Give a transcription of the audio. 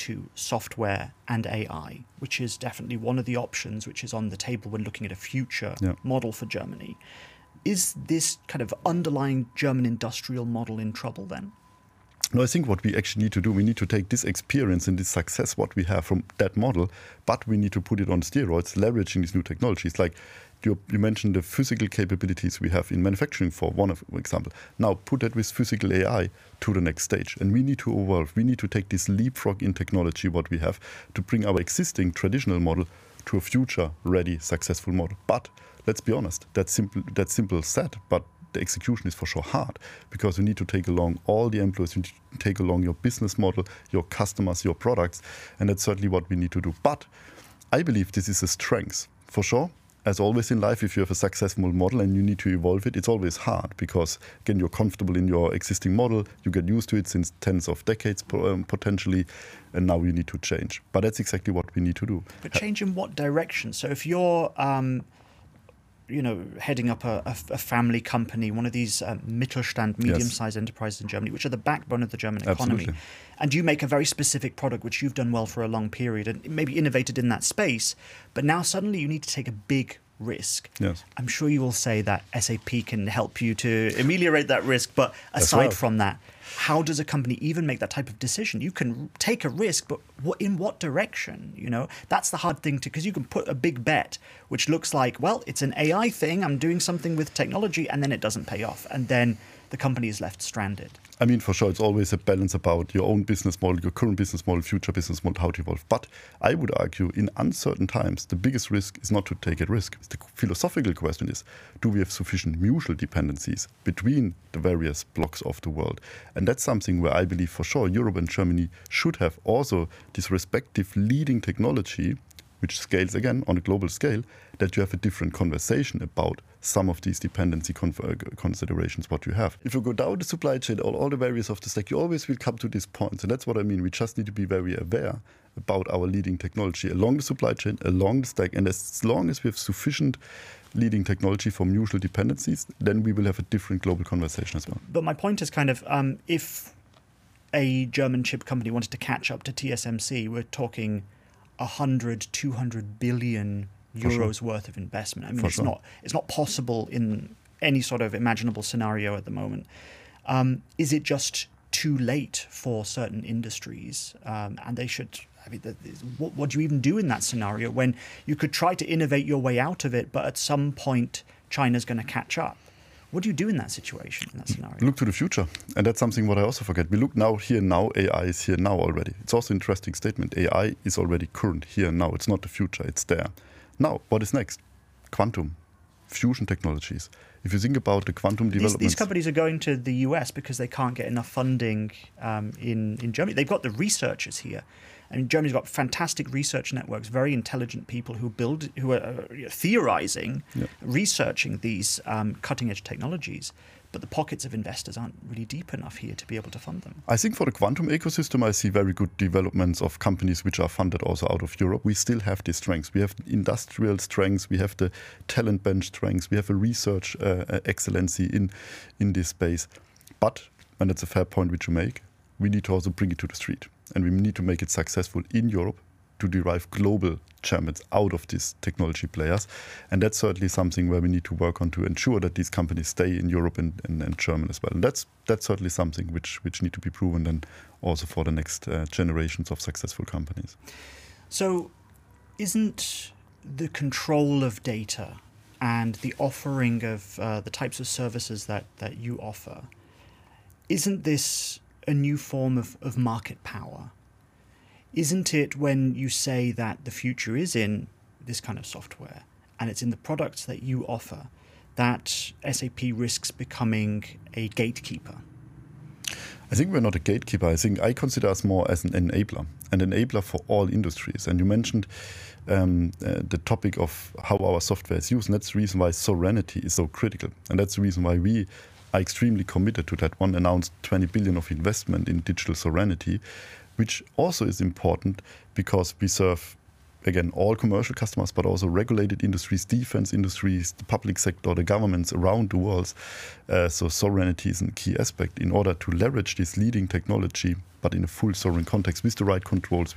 into software and AI, which is definitely one of the options which is on the table when looking at a future model for Germany. Is this kind of underlying German industrial model in trouble then? No, I think what we actually need to do, we need to take this experience and this success, what we have from that model, but we need to put it on steroids, leveraging these new technologies. Like you mentioned the physical capabilities we have in manufacturing, for one example. Now put that with physical AI to the next stage. And we need to evolve. We need to take this leapfrog in technology, what we have, to bring our existing traditional model to a future-ready, successful model. But let's be honest, that's simple said, but the execution is for sure hard, because you need to take along all the employees, you need to take along your business model, your customers, your products, and that's certainly what we need to do. But I believe this is a strength, for sure. As always in life, if you have a successful model and you need to evolve it, it's always hard, because again, you're comfortable in your existing model, you get used to it since tens of decades potentially, and now you need to change. But that's exactly what we need to do. But change in what direction? So if you're heading up a family company, one of these Mittelstand, medium-sized enterprises in Germany, which are the backbone of the German economy. Absolutely. And you make a very specific product, which you've done well for a long period and maybe innovated in that space, but now suddenly you need to take a big risk. Yes. I'm sure you will say that SAP can help you to ameliorate that risk, but aside from that, how does a company even make that type of decision? You can take a risk, but in what direction? That's the hard thing because you can put a big bet, which looks like, well, it's an AI thing, I'm doing something with technology, and then it doesn't pay off. And then the company is left stranded. I mean, for sure, it's always a balance about your own business model, your current business model, future business model, how to evolve. But I would argue in uncertain times, the biggest risk is not to take a risk. The philosophical question is, do we have sufficient mutual dependencies between the various blocks of the world? And that's something where I believe for sure Europe and Germany should have also this respective leading technology, which scales again on a global scale, that you have a different conversation about some of these dependency considerations what you have. If you go down the supply chain, all the various of the stack, you always will come to this point. And that's what I mean. We just need to be very aware about our leading technology along the supply chain, along the stack. And as long as we have sufficient leading technology for mutual dependencies, then we will have a different global conversation as well. But my point is kind of, if a German chip company wanted to catch up to TSMC, we're talking 100, 200 billion euros worth of investment. I mean, it's not possible in any sort of imaginable scenario at the moment. Is it just too late for certain industries? And they should, what do you even do in that scenario when you could try to innovate your way out of it, but at some point China's going to catch up? What do you do in that situation, in that scenario? Look to the future. And that's something what I also forget. We look now, here now, AI is here now already. It's also an interesting statement. AI is already current, here now. It's not the future, it's there. Now, what is next? Quantum, fusion technologies. If you think about the quantum developments... These companies are going to the US because they can't get enough funding in Germany. They've got the researchers here. I mean, Germany's got fantastic research networks, very intelligent people who are theorizing, researching these cutting-edge technologies. But the pockets of investors aren't really deep enough here to be able to fund them. I think for the quantum ecosystem, I see very good developments of companies which are funded also out of Europe. We still have these strengths. We have industrial strengths. We have the talent bench strengths. We have a research excellency in this space. But, and that's a fair point which you make, we need to also bring it to the street. And we need to make it successful in Europe to derive global champions out of these technology players. And that's certainly something where we need to work on to ensure that these companies stay in Europe and Germany as well. And that's certainly something which need to be proven then also for the next generations of successful companies. So isn't the control of data and the offering of the types of services that you offer, isn't this a new form of market power? Isn't it when you say that the future is in this kind of software and it's in the products that you offer that SAP risks becoming a gatekeeper? I think we're not a gatekeeper. I consider us more as an enabler for all industries. And you mentioned the topic of how our software is used, and that's the reason why sovereignty is so critical. And that's the reason why we are extremely committed to that one announced 20 billion of investment in digital sovereignty, which also is important because we serve, again, all commercial customers, but also regulated industries, defense industries, the public sector, the governments around the world. So sovereignty is a key aspect in order to leverage this leading technology, but in a full sovereign context with the right controls,